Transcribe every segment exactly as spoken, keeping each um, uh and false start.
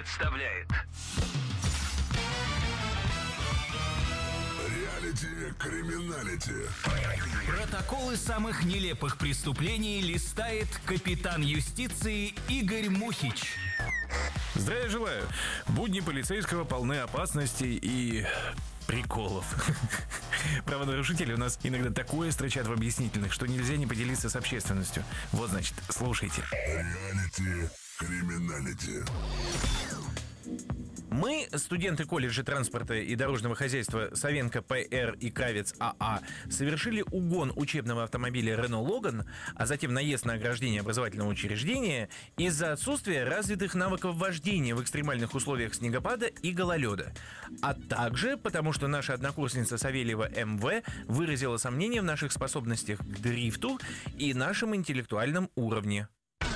представляет Реалити-криминалити. Протоколы самых нелепых преступлений листает капитан юстиции Игорь Мухич. Здравия желаю. Будни полицейского полны опасностей и приколов. Правонарушители у нас иногда такое строчат в объяснительных, что нельзя не поделиться с общественностью. Вот, значит, слушайте. Реалити-криминалити. Мы, студенты колледжа транспорта и дорожного хозяйства Савенко ПР и Кравец АА, совершили угон учебного автомобиля Renault Logan, а затем наезд на ограждение образовательного учреждения из-за отсутствия развитых навыков вождения в экстремальных условиях снегопада и гололеда. А также потому, что наша однокурсница Савельева МВ выразила сомнения в наших способностях к дрифту и нашем интеллектуальном уровне.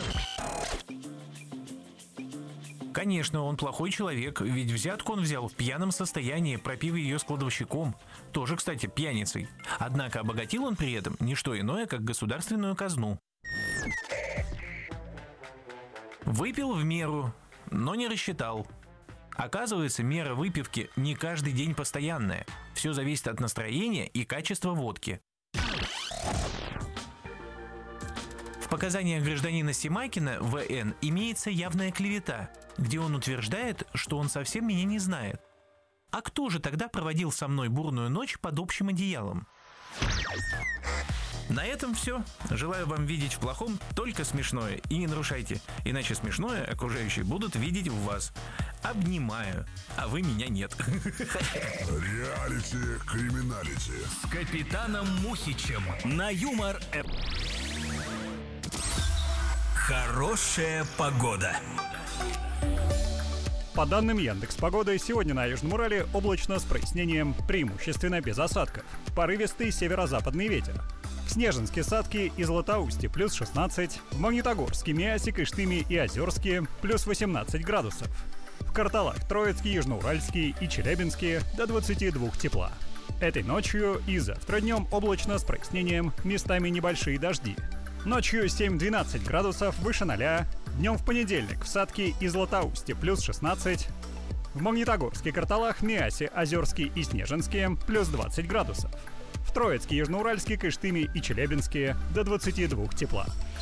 Конечно, он плохой человек, ведь взятку он взял в пьяном состоянии, пропив ее с кладовщиком. Тоже, кстати, пьяницей. Однако обогатил он при этом не что иное, как государственную казну. Выпил в меру, но не рассчитал. Оказывается, мера выпивки не каждый день постоянная. Все зависит от настроения и качества водки. В показаниях гражданина Семакина ВН имеется явная клевета, где он утверждает, что он совсем меня не знает. А кто же тогда проводил со мной бурную ночь под общим одеялом? На этом все. Желаю вам видеть в плохом только смешное. И не нарушайте, иначе смешное окружающие будут видеть в вас. Обнимаю, а вы меня нет. Реалити-криминалити. С капитаном Мухичем на Юмор М. Хорошая погода. По данным Яндекс.Погоды, сегодня на Южном Урале облачно с прояснением, преимущественно без осадков. Порывистый северо-западный ветер. В Снежинске, Садке и Златоусте плюс шестнадцать, в Магнитогорске, Миасе, Кыштыме и Озерске плюс восемнадцать градусов. В Карталах, Троицке, Южноуральске и Челябинске до двадцати двух тепла. Этой ночью и завтра днем облачно с прояснением, местами небольшие дожди. Ночью семь-двенадцать градусов выше ноля. Днем в понедельник в Садке и Златоусте плюс шестнадцать. В Магнитогорске, Карталах, Миасе, Озерске и Снежинске плюс двадцать градусов. В Троицке, Южноуральске, Кыштыме и Челябинске до двадцати двух тепла.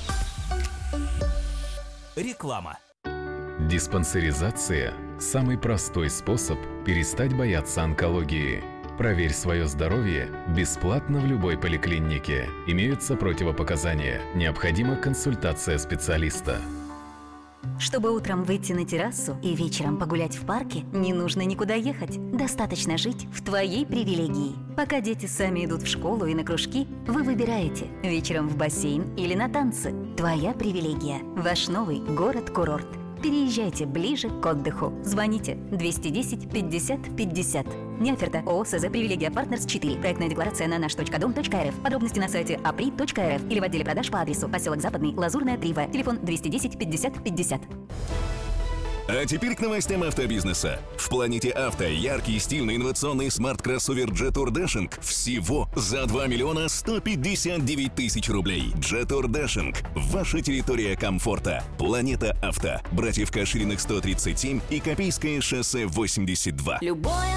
Реклама. Диспансеризация – самый простой способ перестать бояться онкологии. Проверь свое здоровье бесплатно в любой поликлинике. Имеются противопоказания. Необходима консультация специалиста. Чтобы утром выйти на террасу и вечером погулять в парке, не нужно никуда ехать. Достаточно жить в твоей привилегии. Пока дети сами идут в школу и на кружки, вы выбираете вечером в бассейн или на танцы. Твоя привилегия. Ваш новый город-курорт. Переезжайте ближе к отдыху. Звоните двести десять пятьдесят пятьдесят. Неоферта. ООО СЗ «Привилегия Партнерс четыре». Проектная декларация на наш точка дом точка эр эф. Подробности на сайте апри точка эр эф или в отделе продаж по адресу поселок Западный, Лазурная, три В. Телефон двести десять пятьдесят пятьдесят. А теперь к новостям автобизнеса. В Планете Авто яркий, стильный, инновационный смарт-кроссовер Jetour Dashing всего за два миллиона сто пятьдесят девять тысяч рублей. Jetour Dashing – ваша территория комфорта. Планета Авто. Братьев Кашириных сто тридцать семь и Копейское шоссе восемьдесят два. Любое